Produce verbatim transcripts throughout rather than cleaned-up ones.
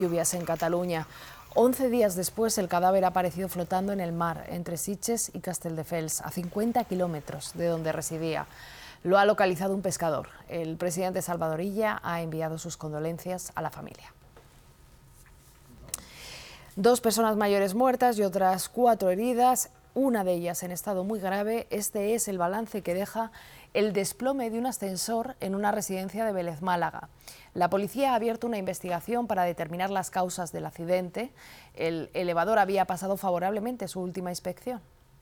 Lluvias en Cataluña. Once días después, el cadáver ha aparecido flotando en el mar entre Sitges y Castelldefels, a cincuenta kilómetros de donde residía. Lo ha localizado un pescador. El presidente Salvador Illa ha enviado sus condolencias a la familia. Dos personas mayores muertas y otras cuatro heridas, una de ellas en estado muy grave. Este es el balance que deja el desplome de un ascensor en una residencia de Vélez, Málaga. La policía ha abierto una investigación para determinar las causas del accidente. El elevador había pasado favorablemente su última inspección.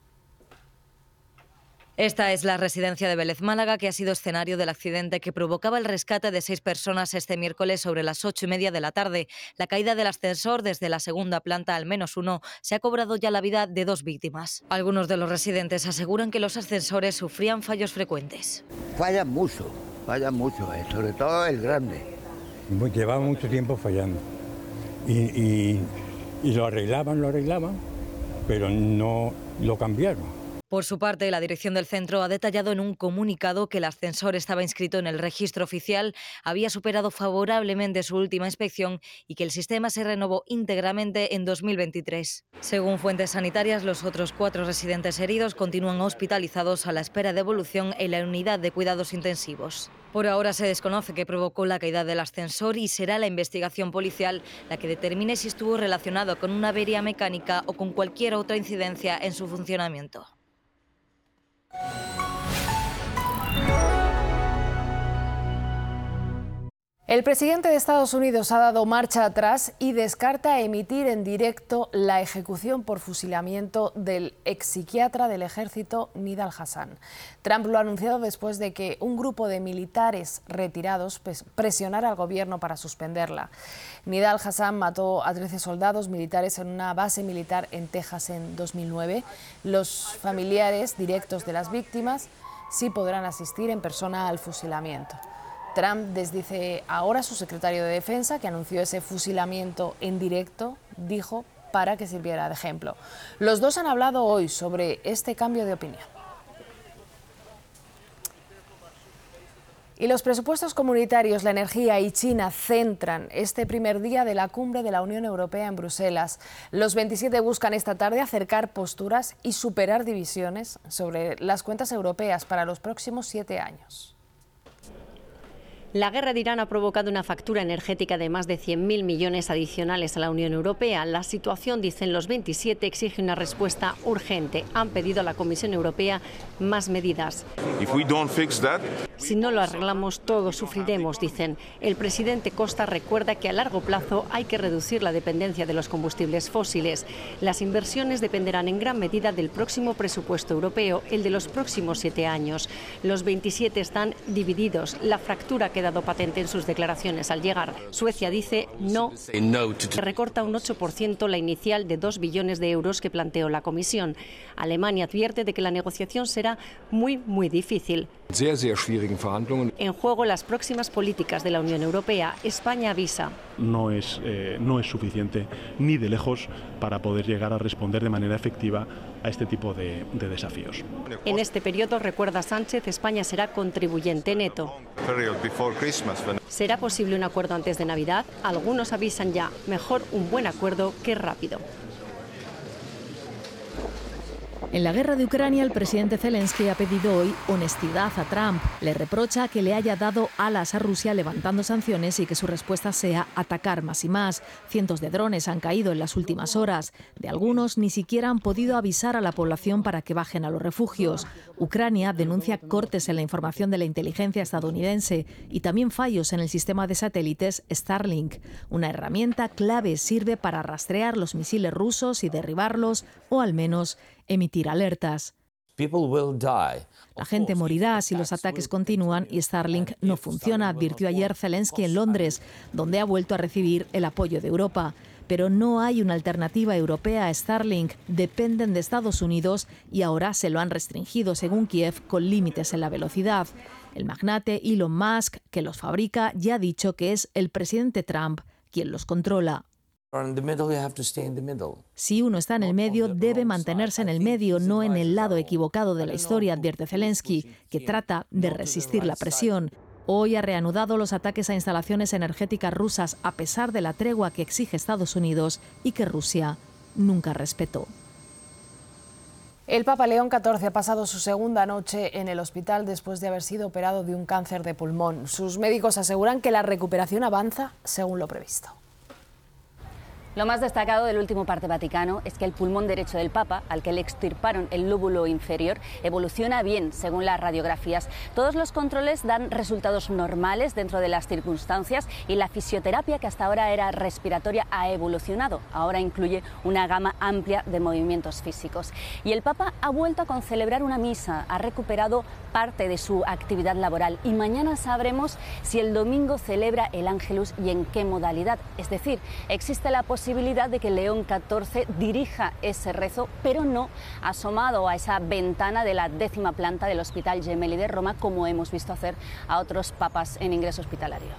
Esta es la residencia de Vélez, Málaga, que ha sido escenario del accidente que provocaba el rescate de seis personas este miércoles sobre las ocho y media de la tarde. La caída del ascensor desde la segunda planta, al menos uno, se ha cobrado ya la vida de dos víctimas. Algunos de los residentes aseguran que los ascensores sufrían fallos frecuentes. Fallan mucho, fallan mucho, eh, sobre todo el grande. Llevaba mucho tiempo fallando y, y, y lo arreglaban, lo arreglaban, pero no lo cambiaron. Por su parte, la dirección del centro ha detallado en un comunicado que el ascensor estaba inscrito en el registro oficial, había superado favorablemente su última inspección y que el sistema se renovó íntegramente en dos mil veintitrés. Según fuentes sanitarias, los otros cuatro residentes heridos continúan hospitalizados a la espera de evolución en la unidad de cuidados intensivos. Por ahora se desconoce qué provocó la caída del ascensor y será la investigación policial la que determine si estuvo relacionado con una avería mecánica o con cualquier otra incidencia en su funcionamiento. El presidente de Estados Unidos ha dado marcha atrás y descarta emitir en directo la ejecución por fusilamiento del ex psiquiatra del ejército Nidal Hasan. Trump lo ha anunciado después de que un grupo de militares retirados presionara al gobierno para suspenderla. Nidal Hasan mató a trece soldados militares en una base militar en Texas en dos mil nueve. Los familiares directos de las víctimas sí podrán asistir en persona al fusilamiento. Trump desdice ahora a su secretario de Defensa, que anunció ese fusilamiento en directo, dijo, para que sirviera de ejemplo. Los dos han hablado hoy sobre este cambio de opinión. Y los presupuestos comunitarios, la energía y China centran este primer día de la cumbre de la Unión Europea en Bruselas. Los veintisiete buscan esta tarde acercar posturas y superar divisiones sobre las cuentas europeas para los próximos siete años. La guerra de Irán ha provocado una factura energética de más de cien mil millones adicionales a la Unión Europea. La situación, dicen los veintisiete, exige una respuesta urgente. Han pedido a la Comisión Europea más medidas. Si no lo arreglamos, todos sufriremos, dicen. El presidente Costa recuerda que a largo plazo hay que reducir la dependencia de los combustibles fósiles. Las inversiones dependerán en gran medida del próximo presupuesto europeo, el de los próximos siete años. Los veintisiete están divididos. La fractura que ha quedado patente en sus declaraciones al llegar. Suecia dice no, que recorta un ocho por ciento la inicial de dos billones de euros que planteó la Comisión. Alemania advierte de que la negociación será muy, muy difícil. En juego las próximas políticas de la Unión Europea. España avisa. No es, eh, no es suficiente ni de lejos para poder llegar a responder de manera efectiva a este tipo de, de desafíos. En este periodo, recuerda Sánchez, España será contribuyente neto. ¿Será posible un acuerdo antes de Navidad? Algunos avisan ya, mejor un buen acuerdo que rápido. En la guerra de Ucrania, el presidente Zelensky ha pedido hoy honestidad a Trump. Le reprocha que le haya dado alas a Rusia levantando sanciones y que su respuesta sea atacar más y más. Cientos de drones han caído en las últimas horas. De algunos ni siquiera han podido avisar a la población para que bajen a los refugios. Ucrania denuncia cortes en la información de la inteligencia estadounidense y también fallos en el sistema de satélites Starlink. Una herramienta clave sirve para rastrear los misiles rusos y derribarlos, o al menos emitir alertas. La gente morirá si los ataques continúan y Starlink no funciona, advirtió ayer Zelensky en Londres, donde ha vuelto a recibir el apoyo de Europa. Pero no hay una alternativa europea a Starlink, dependen de Estados Unidos y ahora se lo han restringido, según Kiev, con límites en la velocidad. El magnate Elon Musk, que los fabrica, ya ha dicho que es el presidente Trump quien los controla. Si uno está en el medio, debe mantenerse en el medio, no en el lado equivocado de la historia, advierte Zelensky, que trata de resistir la presión. Hoy ha reanudado los ataques a instalaciones energéticas rusas a pesar de la tregua que exige Estados Unidos y que Rusia nunca respetó. El Papa León catorce ha pasado su segunda noche en el hospital después de haber sido operado de un cáncer de pulmón. Sus médicos aseguran que la recuperación avanza según lo previsto. Lo más destacado del último parte vaticano es que el pulmón derecho del Papa, al que le extirparon el lóbulo inferior, evoluciona bien según las radiografías. Todos los controles dan resultados normales dentro de las circunstancias y la fisioterapia, que hasta ahora era respiratoria, ha evolucionado. Ahora incluye una gama amplia de movimientos físicos. Y el Papa ha vuelto a concelebrar una misa, ha recuperado parte de su actividad laboral y mañana sabremos si el domingo celebra el Ángelus y en qué modalidad. Es decir, existe la posibilidad posibilidad de que León catorce dirija ese rezo, pero no asomado a esa ventana de la décima planta del Hospital Gemelli de Roma, como hemos visto hacer a otros papas en ingreso hospitalario.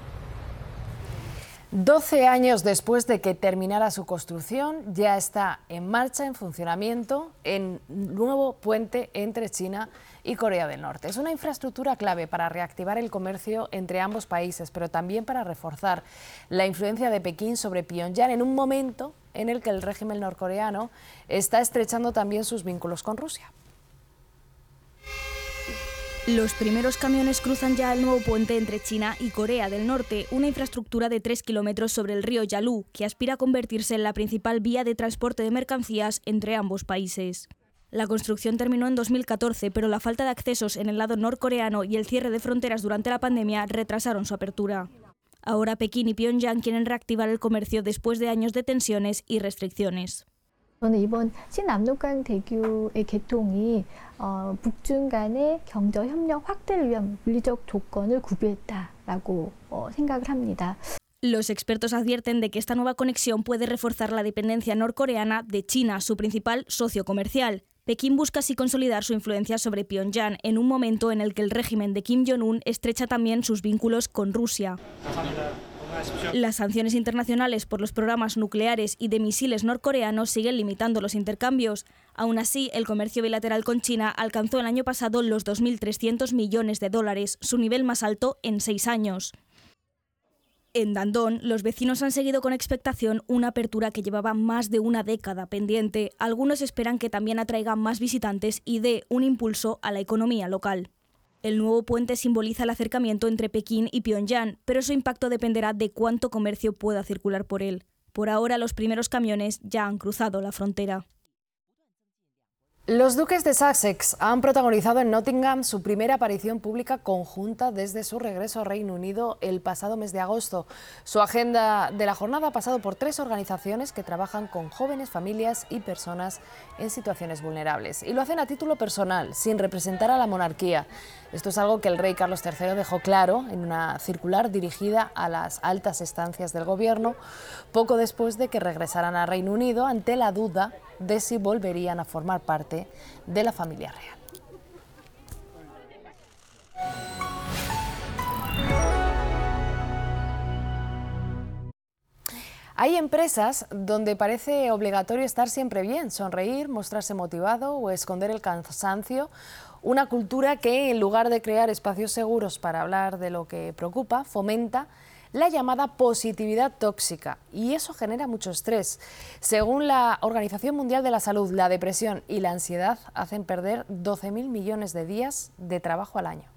doce años después de que terminara su construcción, ya está en marcha, en funcionamiento, el nuevo puente entre China y Corea del Norte. Es una infraestructura clave para reactivar el comercio entre ambos países, pero también para reforzar la influencia de Pekín sobre Pyongyang en un momento en el que el régimen norcoreano está estrechando también sus vínculos con Rusia. Los primeros camiones cruzan ya el nuevo puente entre China y Corea del Norte, una infraestructura de tres kilómetros sobre el río Yalu, que aspira a convertirse en la principal vía de transporte de mercancías entre ambos países. La construcción terminó en dos mil catorce, pero la falta de accesos en el lado norcoreano y el cierre de fronteras durante la pandemia retrasaron su apertura. Ahora Pekín y Pyongyang quieren reactivar el comercio después de años de tensiones y restricciones. 저는 이번 신남북간 대교의 개통이 어, 북중 간의 경제 협력 확대를 위한 물리적 조건을 구비했다라고 어, 생각을 합니다. Los expertos advierten de que esta nueva conexión puede reforzar la dependencia norcoreana de China, su principal socio comercial. Pekín busca así consolidar su influencia sobre Pyongyang en un momento en el que el régimen de Kim Jong-un estrecha también sus vínculos con Rusia. Las sanciones internacionales por los programas nucleares y de misiles norcoreanos siguen limitando los intercambios. Aún así, el comercio bilateral con China alcanzó el año pasado los dos mil trescientos millones de dólares, su nivel más alto en seis años. En Dandong, los vecinos han seguido con expectación una apertura que llevaba más de una década pendiente. Algunos esperan que también atraiga más visitantes y dé un impulso a la economía local. El nuevo puente simboliza el acercamiento entre Pekín y Pyongyang, pero su impacto dependerá de cuánto comercio pueda circular por él. Por ahora, los primeros camiones ya han cruzado la frontera. Los duques de Sussex han protagonizado en Nottingham su primera aparición pública conjunta desde su regreso a Reino Unido el pasado mes de agosto. Su agenda de la jornada ha pasado por tres organizaciones que trabajan con jóvenes, familias y personas en situaciones vulnerables. Y lo hacen a título personal, sin representar a la monarquía. Esto es algo que el rey Carlos tercero dejó claro en una circular dirigida a las altas estancias del gobierno, poco después de que regresaran a Reino Unido ante la duda de si volverían a formar parte de la familia real. Hay empresas donde parece obligatorio estar siempre bien, sonreír, mostrarse motivado o esconder el cansancio. Una cultura que, en lugar de crear espacios seguros para hablar de lo que preocupa, fomenta la llamada positividad tóxica, y eso genera mucho estrés. Según la Organización Mundial de la Salud, la depresión y la ansiedad hacen perder doce mil millones de días de trabajo al año.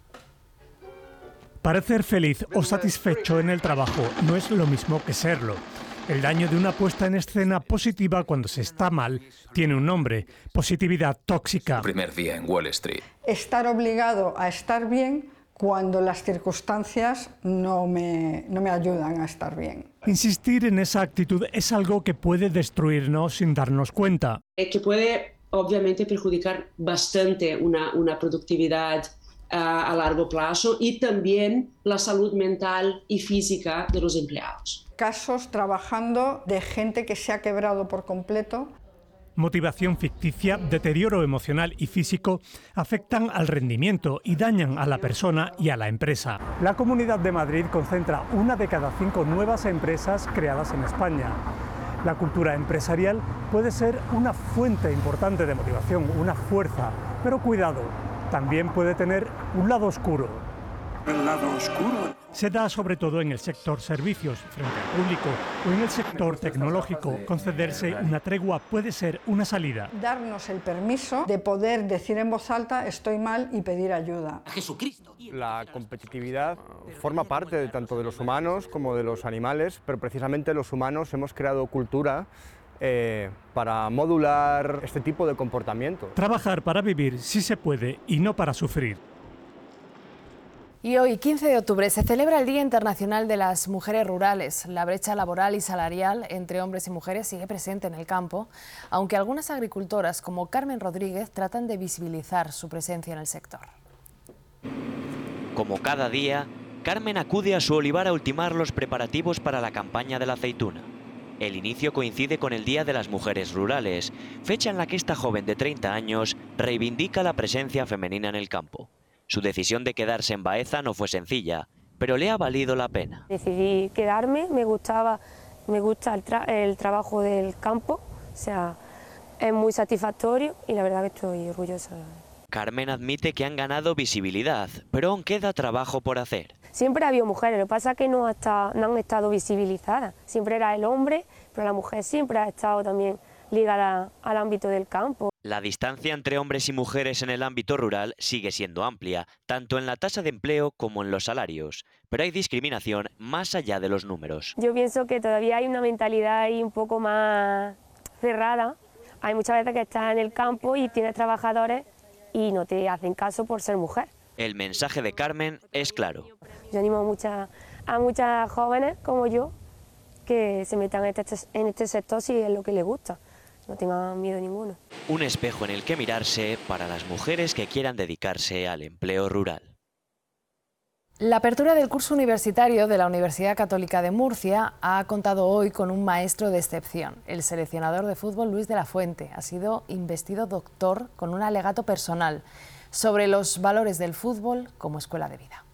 Parecer feliz o satisfecho en el trabajo no es lo mismo que serlo. El daño de una puesta en escena positiva cuando se está mal tiene un nombre: positividad tóxica. Primer día en Wall Street. Estar obligado a estar bien cuando las circunstancias no me, no me ayudan a estar bien. Insistir en esa actitud es algo que puede destruirnos sin darnos cuenta. Eh, que puede obviamente perjudicar bastante una, una productividad uh, a largo plazo y también la salud mental y física de los empleados. Casos trabajando de gente que se ha quebrado por completo. Motivación ficticia, deterioro emocional y físico afectan al rendimiento y dañan a la persona y a la empresa. La Comunidad de Madrid concentra una de cada cinco nuevas empresas creadas en España. La cultura empresarial puede ser una fuente importante de motivación, una fuerza, pero cuidado, también puede tener un lado oscuro. el lado oscuro. Se da sobre todo en el sector servicios frente al público o en el sector tecnológico. Concederse una tregua puede ser una salida. Darnos el permiso de poder decir en voz alta estoy mal y pedir ayuda. Jesucristo. La competitividad forma parte de, tanto de los humanos como de los animales, pero precisamente los humanos hemos creado cultura eh, para modular este tipo de comportamiento. Trabajar para vivir sí se puede y no para sufrir. Y hoy, quince de octubre, se celebra el Día Internacional de las Mujeres Rurales. La brecha laboral y salarial entre hombres y mujeres sigue presente en el campo, aunque algunas agricultoras, como Carmen Rodríguez, tratan de visibilizar su presencia en el sector. Como cada día, Carmen acude a su olivar a ultimar los preparativos para la campaña de la aceituna. El inicio coincide con el Día de las Mujeres Rurales, fecha en la que esta joven de treinta años reivindica la presencia femenina en el campo. Su decisión de quedarse en Baeza no fue sencilla, pero le ha valido la pena. Decidí quedarme, me gustaba, me gusta el, tra el trabajo del campo, o sea, es muy satisfactorio y la verdad que estoy orgullosa. Carmen admite que han ganado visibilidad, pero aún queda trabajo por hacer. Siempre ha habido mujeres, lo que pasa es que no, hasta, no han estado visibilizadas. Siempre era el hombre, pero la mujer siempre ha estado también ligada al ámbito del campo. La distancia entre hombres y mujeres en el ámbito rural sigue siendo amplia, tanto en la tasa de empleo como en los salarios, pero hay discriminación más allá de los números. Yo pienso que todavía hay una mentalidad ahí un poco más cerrada. Hay muchas veces que estás en el campo y tienes trabajadores y no te hacen caso por ser mujer. El mensaje de Carmen es claro. Yo animo a muchas, a muchas jóvenes como yo que se metan en este, en este sector si es lo que les gusta. No tengan miedo ninguno. Un espejo en el que mirarse para las mujeres que quieran dedicarse al empleo rural. La apertura del curso universitario de la Universidad Católica de Murcia ha contado hoy con un maestro de excepción. El seleccionador de fútbol Luis de la Fuente ha sido investido doctor con un alegato personal sobre los valores del fútbol como escuela de vida.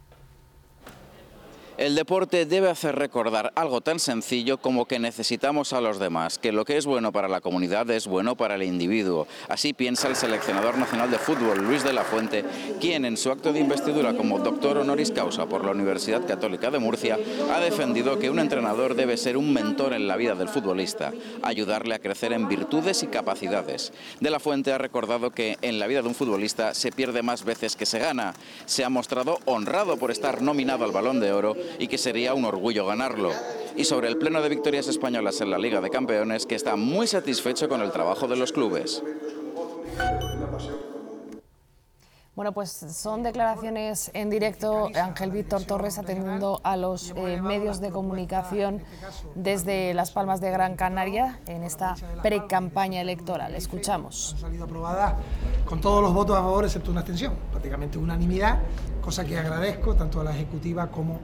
El deporte debe hacer recordar algo tan sencillo como que necesitamos a los demás, que lo que es bueno para la comunidad es bueno para el individuo. Así piensa el seleccionador nacional de fútbol, Luis de la Fuente, quien en su acto de investidura como doctor honoris causa por la Universidad Católica de Murcia ha defendido que un entrenador debe ser un mentor en la vida del futbolista, ayudarle a crecer en virtudes y capacidades. De la Fuente ha recordado que en la vida de un futbolista se pierde más veces que se gana. Se ha mostrado honrado por estar nominado al Balón de Oro y que sería un orgullo ganarlo. Y sobre el pleno de victorias españolas en la Liga de Campeones, que está muy satisfecho con el trabajo de los clubes. Bueno, pues son declaraciones en directo, Ángel Víctor Torres atendiendo a los eh, medios de comunicación desde Las Palmas de Gran Canaria en esta pre-campaña electoral. Escuchamos. Ha salido aprobada con todos los votos a favor excepto una abstención, prácticamente unanimidad, cosa que agradezco tanto a la Ejecutiva como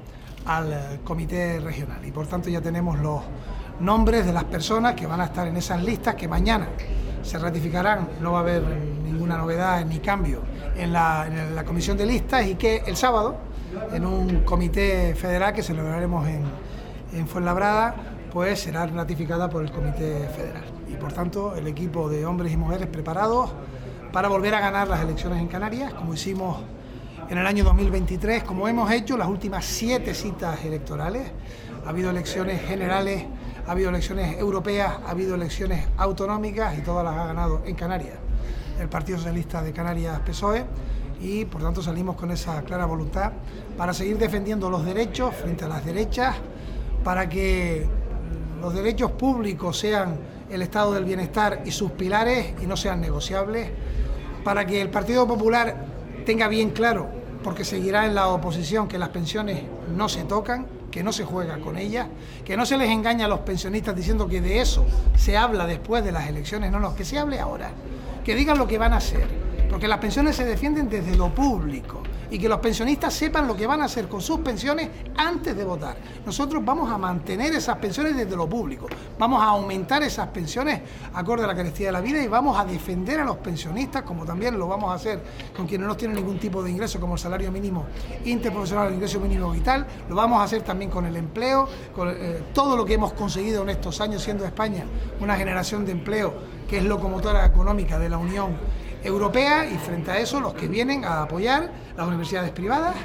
al Comité Regional. Y por tanto ya tenemos los nombres de las personas que van a estar en esas listas que mañana se ratificarán. No va a haber ninguna novedad ni cambio en la, en la comisión de listas y que el sábado en un comité federal que celebraremos en, en Fuenlabrada pues será ratificada por el Comité Federal. Y por tanto el equipo de hombres y mujeres preparados para volver a ganar las elecciones en Canarias, como hicimos en el año dos mil veintitrés, como hemos hecho las últimas siete citas electorales. Ha habido elecciones generales, ha habido elecciones europeas, ha habido elecciones autonómicas y todas las ha ganado en Canarias el Partido Socialista de Canarias P S O E y por tanto salimos con esa clara voluntad para seguir defendiendo los derechos frente a las derechas, para que los derechos públicos sean el estado del bienestar y sus pilares y no sean negociables, para que el Partido Popular tenga bien claro, porque seguirá en la oposición, que las pensiones no se tocan, que no se juega con ellas, que no se les engaña a los pensionistas diciendo que de eso se habla después de las elecciones, no, no, que se hable ahora, que digan lo que van a hacer, porque las pensiones se defienden desde lo público y que los pensionistas sepan lo que van a hacer con sus pensiones antes de votar. Nosotros vamos a mantener esas pensiones desde lo público, vamos a aumentar esas pensiones acorde a la carestía de la vida y vamos a defender a los pensionistas, como también lo vamos a hacer con quienes no tienen ningún tipo de ingreso, como el salario mínimo interprofesional, el ingreso mínimo vital, lo vamos a hacer también con el empleo, con eh, todo lo que hemos conseguido en estos años, siendo España una generación de empleo que es locomotora económica de la Unión Europea, y frente a eso los que vienen a apoyar las universidades privadas,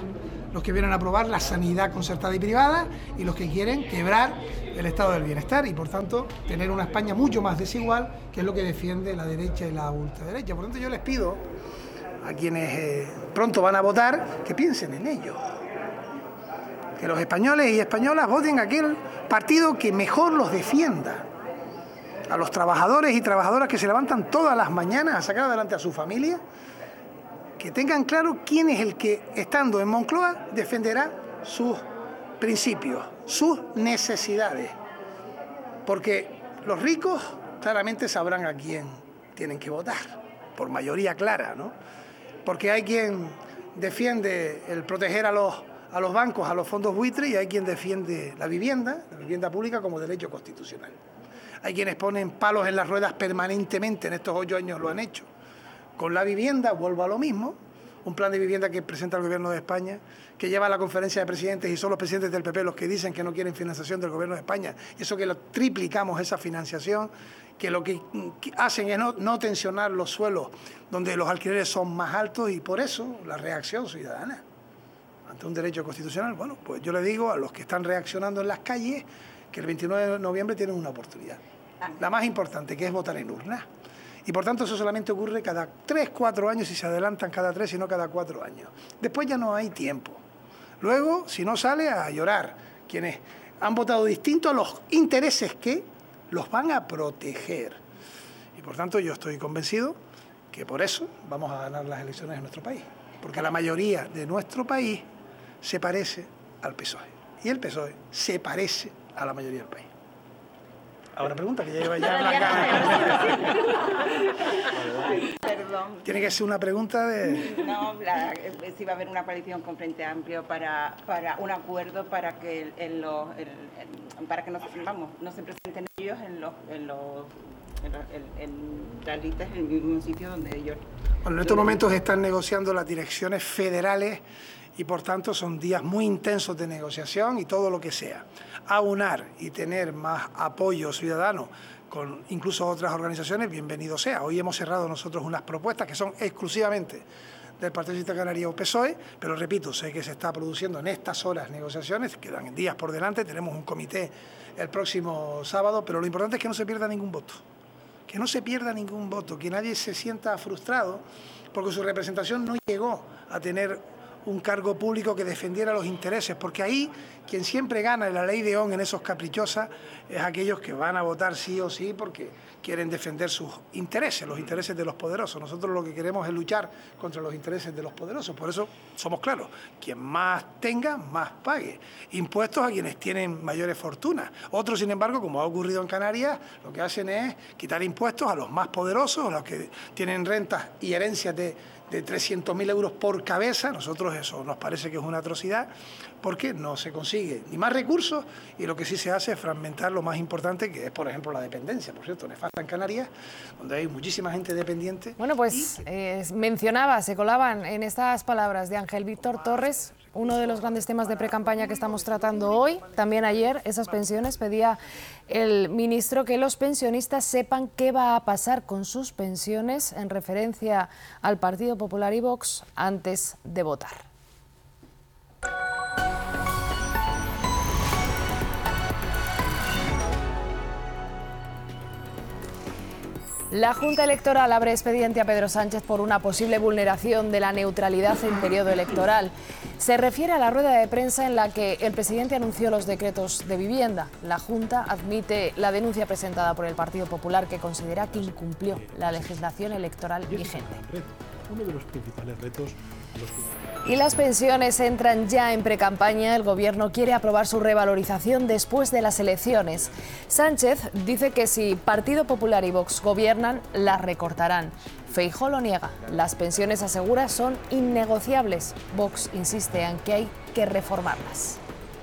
los que vienen a aprobar la sanidad concertada y privada y los que quieren quebrar el estado del bienestar y, por tanto, tener una España mucho más desigual, que es lo que defiende la derecha y la ultraderecha. Por tanto, yo les pido a quienes eh, pronto van a votar que piensen en ello. Que los españoles y españolas voten a aquel partido que mejor los defienda. A los trabajadores y trabajadoras que se levantan todas las mañanas a sacar adelante a su familia, que tengan claro quién es el que, estando en Moncloa, defenderá sus principios, sus necesidades. Porque los ricos claramente sabrán a quién tienen que votar, por mayoría clara, ¿no? Porque hay quien defiende el proteger a los, a los bancos, a los fondos buitres, y hay quien defiende la vivienda, la vivienda pública como derecho constitucional. Hay quienes ponen palos en las ruedas permanentemente, en estos ocho años lo han hecho. Con la vivienda vuelvo a lo mismo, un plan de vivienda que presenta el Gobierno de España, que lleva a la conferencia de presidentes y son los presidentes del P P los que dicen que no quieren financiación del Gobierno de España. Y eso que lo triplicamos esa financiación, que lo que hacen es no, no tensionar los suelos donde los alquileres son más altos, y por eso la reacción ciudadana ante un derecho constitucional. Bueno, pues yo le digo a los que están reaccionando en las calles que el veintinueve de noviembre tienen una oportunidad, la más importante, que es votar en urna. Y por tanto eso solamente ocurre cada tres, cuatro años, y se adelantan cada tres y no cada cuatro años. Después ya no hay tiempo. Luego, si no sale, a llorar quienes han votado distinto a los intereses que los van a proteger. Y por tanto yo estoy convencido que por eso vamos a ganar las elecciones en nuestro país. Porque la mayoría de nuestro país se parece al P S O E. Y el P S O E se parece a la mayoría del país. Ahora pregunta, que ya lleva ya blanca. Perdón. Tiene que ser una pregunta de... No, la, si va a haber una coalición con Frente Amplio para, para un acuerdo para que el, en los, el, el, para que no, vamos, no se presenten ellos en los, en los en, en, en las listas en el mismo sitio donde ellos... Bueno, en estos momentos están negociando las direcciones federales y por tanto son días muy intensos de negociación, y todo lo que sea aunar y tener más apoyo ciudadano con incluso otras organizaciones, bienvenido sea. Hoy hemos cerrado nosotros unas propuestas que son exclusivamente del Partido Socialista Canario o P S O E, pero repito, sé que se está produciendo en estas horas negociaciones, quedan días por delante, tenemos un comité el próximo sábado, pero lo importante es que no se pierda ningún voto, que no se pierda ningún voto, que nadie se sienta frustrado porque su representación no llegó a tener un cargo público que defendiera los intereses, porque ahí quien siempre gana en la ley de Ohm en esos caprichosas es aquellos que van a votar sí o sí porque quieren defender sus intereses, los intereses de los poderosos. Nosotros lo que queremos es luchar contra los intereses de los poderosos, por eso somos claros, quien más tenga, más pague. Impuestos a quienes tienen mayores fortunas. Otros, sin embargo, como ha ocurrido en Canarias, lo que hacen es quitar impuestos a los más poderosos, a los que tienen rentas y herencias de de trescientos mil euros por cabeza. Nosotros eso nos parece que es una atrocidad, porque no se consigue ni más recursos, y lo que sí se hace es fragmentar lo más importante, que es, por ejemplo, la dependencia. Por cierto, nefasta en Canarias, donde hay muchísima gente dependiente. Bueno, pues y... eh, mencionaba, se colaban en estas palabras de Ángel Víctor Torres, uno de los grandes temas de precampaña que estamos tratando hoy. También ayer, esas pensiones, pedía el ministro que los pensionistas sepan qué va a pasar con sus pensiones, en referencia al Partido Popular y Vox, antes de votar. La Junta Electoral abre expediente a Pedro Sánchez por una posible vulneración de la neutralidad en periodo electoral. Se refiere a la rueda de prensa en la que el presidente anunció los decretos de vivienda. La Junta admite la denuncia presentada por el Partido Popular, que considera que incumplió la legislación electoral vigente. Uno de los principales retos a los que... Y las pensiones entran ya en precampaña. El Gobierno quiere aprobar su revalorización después de las elecciones. Sánchez dice que si Partido Popular y Vox gobiernan, las recortarán. Feijóo lo niega. Las pensiones, asegura, son innegociables. Vox insiste en que hay que reformarlas.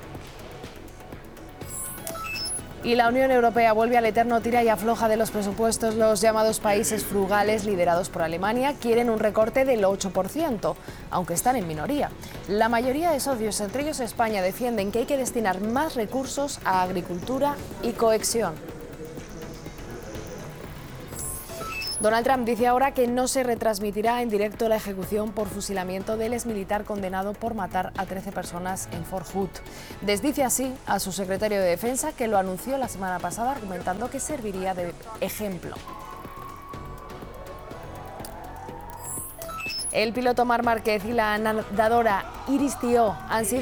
Y la Unión Europea vuelve al eterno tira y afloja de los presupuestos. Los llamados países frugales, liderados por Alemania, quieren un recorte del ocho por ciento, aunque están en minoría. La mayoría de socios, entre ellos España, defienden que hay que destinar más recursos a agricultura y cohesión. Donald Trump dice ahora que no se retransmitirá en directo la ejecución por fusilamiento del exmilitar condenado por matar a trece personas en Fort Hood. Desdice así a su secretario de Defensa, que lo anunció la semana pasada, argumentando que serviría de ejemplo. El piloto Marc Márquez y la nadadora Iris Tió han sido